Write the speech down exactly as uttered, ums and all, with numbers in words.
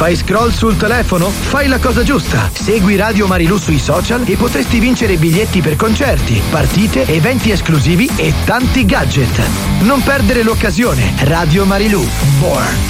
Fai scroll sul telefono? Fai la cosa giusta. Segui Radio Marilù sui social e potresti vincere biglietti per concerti, partite, eventi esclusivi e tanti gadget. Non perdere l'occasione. Radio Marilù. Born